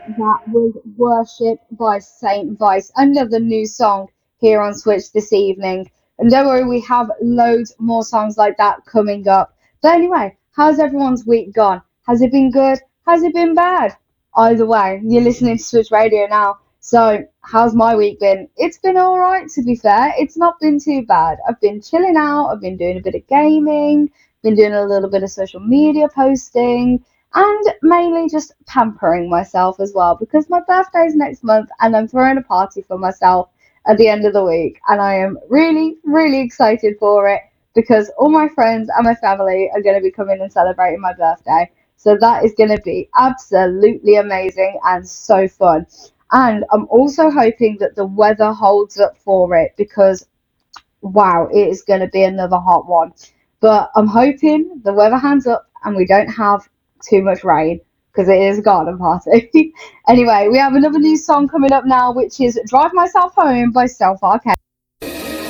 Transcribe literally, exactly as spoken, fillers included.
That was Worship by Saint Vice, another new song here on Switch this evening. And don't worry, we have loads more songs like that coming up. But anyway, how's everyone's week gone? Has it been good? Has it been bad? Either way, you're listening to Switch Radio now. So, how's my week been? It's been alright, to be fair. It's not been too bad. I've been chilling out, I've been doing a bit of gaming, been doing a little bit of social media posting, and mainly just pampering myself as well because my birthday's next month and I'm throwing a party for myself at the end of the week, and I am really, really excited for it because all my friends and my family are going to be coming and celebrating my birthday. So that is going to be absolutely amazing and so fun. And I'm also hoping that the weather holds up for it because wow, it is going to be another hot one. But I'm hoping the weather hands up and we don't have too much rain because it is a garden party. Anyway, we have another new song coming up now, which is Drive Myself Home by Self Arcade.